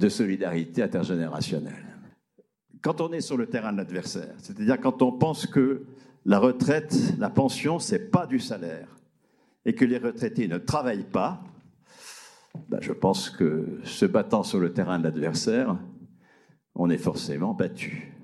de solidarité intergénérationnelle. Quand on est sur le terrain de l'adversaire, c'est-à-dire quand on pense que la retraite, la pension, ce n'est pas du salaire et que les retraités ne travaillent pas, je pense que se battant sur le terrain de l'adversaire, on est forcément battu.